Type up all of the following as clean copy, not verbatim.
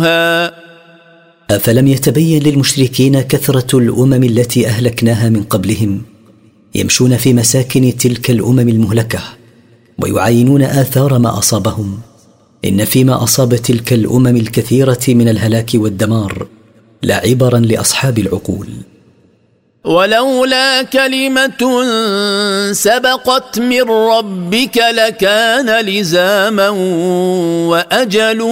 أفلم يتبين للمشركين كثرة الأمم التي أهلكناها من قبلهم يمشون في مساكن تلك الأمم المهلكة ويعاينون آثار ما أصابهم؟ إن فيما أصاب تلك الأمم الكثيرة من الهلاك والدمار لعبرا لأصحاب العقول. ولولا كلمة سبقت من ربك لكان لزاما وأجل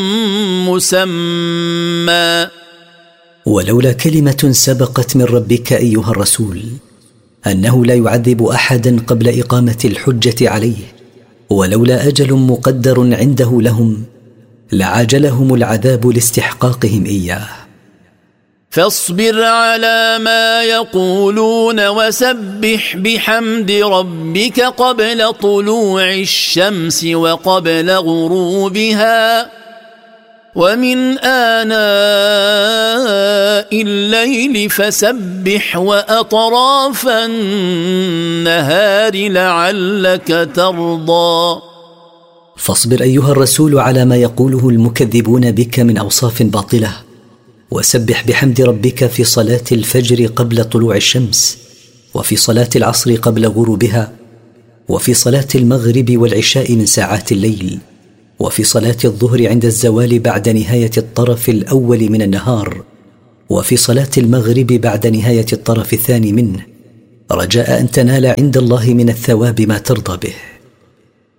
مسمى. ولولا كلمة سبقت من ربك أيها الرسول أنه لا يعذب أحدا قبل إقامة الحجة عليه، ولولا أجل مقدر عنده لهم لعاجلهم العذاب لاستحقاقهم إياه. فاصبر على ما يقولون وسبح بحمد ربك قبل طلوع الشمس وقبل غروبها ومن آناء الليل فسبح وأطراف النهار لعلك ترضى. فاصبر أيها الرسول على ما يقوله المكذبون بك من أوصاف باطلة، وسبح بحمد ربك في صلاة الفجر قبل طلوع الشمس، وفي صلاة العصر قبل غروبها، وفي صلاة المغرب والعشاء من ساعات الليل، وفي صلاة الظهر عند الزوال بعد نهاية الطرف الأول من النهار، وفي صلاة المغرب بعد نهاية الطرف الثاني منه، رجاء أن تنال عند الله من الثواب ما ترضى به.